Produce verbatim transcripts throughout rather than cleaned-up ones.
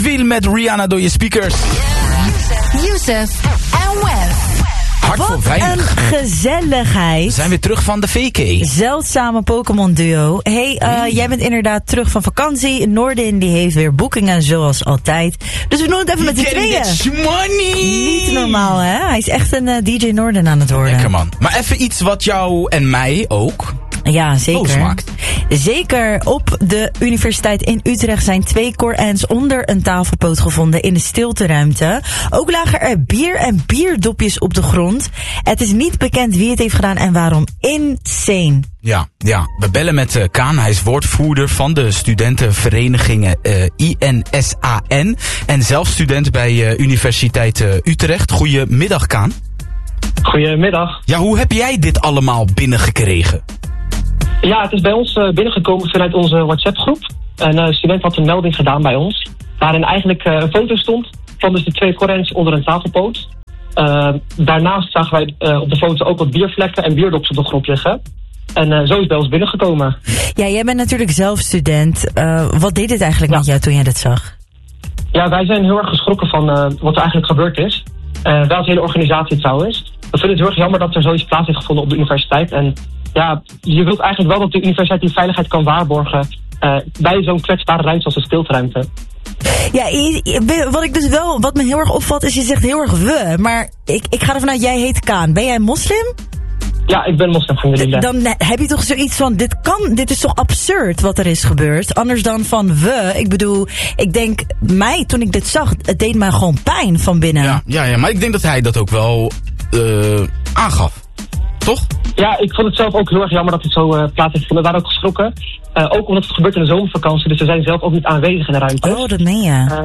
Ville met Rihanna door je speakers. Youssef en Wef. Hart voor Wat weinig. een gezelligheid. We zijn weer terug van de V K. Zeldzame Pokémon duo. Hey, uh, Mm. jij bent inderdaad terug van vakantie. Noordin die heeft weer boekingen zoals altijd. Dus we doen het even met z'n tweeën. Money. Niet normaal, hè? Hij is echt een uh, D J Noordin aan het worden. Lekker man. Maar even iets wat jou en mij ook Ja, zeker. boos maakt. Zeker. Op de Universiteit in Utrecht zijn twee Cor-Ans onder een tafelpoot gevonden in de stilteruimte. Ook lagen er bier en bierdopjes op de grond. Het is niet bekend wie het heeft gedaan en waarom. Insane. Ja, ja, we bellen met uh, Kaan. Hij is woordvoerder van de studentenverenigingen uh, I N S A N. En zelf student bij uh, Universiteit uh, Utrecht. Goedemiddag, Kaan. Goedemiddag. Ja, hoe heb jij dit allemaal binnengekregen? Ja, het is bij ons uh, binnengekomen vanuit onze WhatsApp-groep. Een uh, student had een melding gedaan bij ons, waarin eigenlijk uh, een foto stond van dus de twee Cor-Ans onder een tafelpoot. Uh, daarnaast zagen wij uh, op de foto ook wat biervlekken en bierdopjes op de grond liggen. En uh, zo is het bij ons binnengekomen. Ja, jij bent natuurlijk zelf student. Uh, wat deed dit eigenlijk Ja. met jou toen jij dit zag? Ja, wij zijn heel erg geschrokken van uh, wat er eigenlijk gebeurd is. Uh, wel als hele organisatie trouwens. We vinden het heel erg jammer dat er zoiets plaats heeft gevonden op de universiteit. En ja, je wilt eigenlijk wel dat de universiteit die veiligheid kan waarborgen uh, bij zo'n kwetsbare ruimte als een stilteruimte. Ja, i- i- wat ik dus wel, wat me heel erg opvalt is, je zegt heel erg we. Maar ik, ik ga ervan uit, jij heet Kaan. Ben jij moslim? Ja, ik ben moslim, alhamdulillah. Dan eh, heb je toch zoiets van, dit kan, dit is toch absurd wat er is gebeurd. Anders dan van we. Ik bedoel, ik denk, mij, toen ik dit zag, het deed mij gewoon pijn van binnen. Ja, ja, ja, maar ik denk dat hij dat ook wel uh, aangaf. Toch? Ja, ik vond het zelf ook heel erg jammer dat dit zo uh, plaats heeft gevonden. We waren ook geschrokken. Uh, ook omdat het gebeurt in de zomervakantie, dus we zijn zelf ook niet aanwezig in de ruimte. Oh, dat meen je. Uh,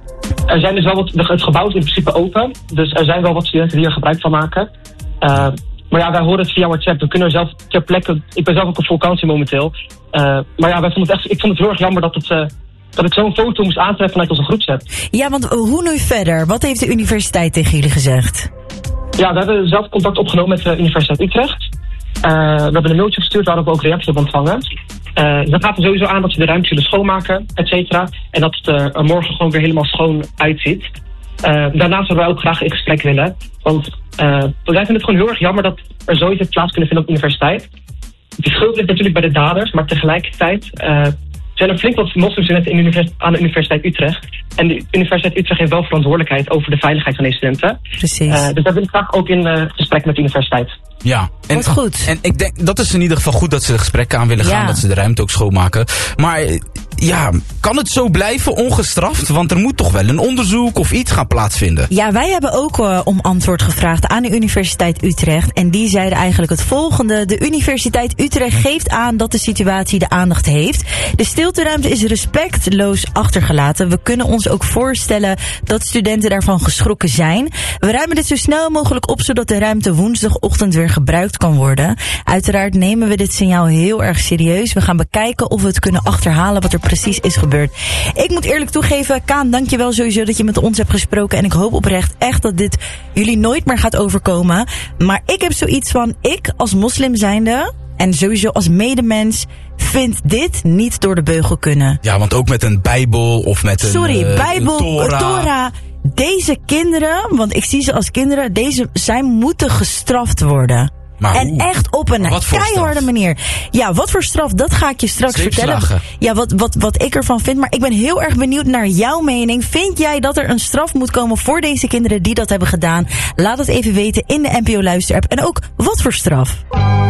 er zijn dus wel wat, het gebouw is in principe open, dus er zijn wel wat studenten die er gebruik van maken. Uh, maar ja, wij horen het via WhatsApp. We kunnen er zelf ter plekke. Ik ben zelf ook op vakantie momenteel. Uh, maar ja, wij vonden het echt, ik vond het heel erg jammer dat het. Uh, dat ik zo'n foto moest aantreffen vanuit onze groepsapp. Ja, want hoe nu verder? Wat heeft de universiteit tegen jullie gezegd? Ja, we hebben zelf contact opgenomen met de Universiteit Utrecht. Uh, we hebben een mailtje gestuurd waar we ook reactie op ontvangen. Uh, dat gaat er sowieso aan dat ze de ruimte zullen schoonmaken, et cetera. En dat het er morgen gewoon weer helemaal schoon uitziet. Uh, daarnaast zouden wij ook graag in gesprek willen. Want uh, wij vinden het gewoon heel erg jammer dat er zoiets heeft plaats kunnen vinden op de universiteit. De schuld ligt natuurlijk bij de daders, maar tegelijkertijd uh, zijn er flink wat moslimstudenten in univers- aan de Universiteit Utrecht. En de Universiteit Utrecht heeft wel verantwoordelijkheid over de veiligheid van deze studenten. Precies. Uh, dus daar wil ik graag ook in uh, gesprek met de universiteit. Ja. En, Wat goed. En ik denk, dat is in ieder geval goed dat ze de gesprekken aan willen gaan. Ja. Dat ze de ruimte ook schoonmaken. Maar ja, kan het zo blijven ongestraft? Want er moet toch wel een onderzoek of iets gaan plaatsvinden. Ja, wij hebben ook uh, om antwoord gevraagd aan de Universiteit Utrecht. En die zeiden eigenlijk het volgende. De Universiteit Utrecht geeft aan dat de situatie de aandacht heeft. De stilteruimte is respectloos achtergelaten. We kunnen ons ook voorstellen dat studenten daarvan geschrokken zijn. We ruimen dit zo snel mogelijk op, zodat de ruimte woensdagochtend weer gebruikt kan worden. Uiteraard nemen we dit signaal heel erg serieus. We gaan bekijken of we het kunnen achterhalen wat er precies is gebeurd. Ik moet eerlijk toegeven, Kaan, dankjewel sowieso dat je met ons hebt gesproken. En ik hoop oprecht echt dat dit jullie nooit meer gaat overkomen. Maar ik heb zoiets van, ik als moslim zijnde en sowieso als medemens vind dit niet door de beugel kunnen. Ja, want ook met een Bijbel of met een Sorry, uh, Bijbel, een Torah. Torah. Deze kinderen, want ik zie ze als kinderen, deze, zij moeten gestraft worden. Maar en hoe? echt op een Wat voor keiharde straf? manier. Ja, wat voor straf, dat ga ik je straks vertellen. Zweepslagen. Ja, wat, wat, wat ik ervan vind. Maar ik ben heel erg benieuwd naar jouw mening. Vind jij dat er een straf moet komen voor deze kinderen die dat hebben gedaan? Laat het even weten in de N P O Luisterapp. En ook, wat voor straf?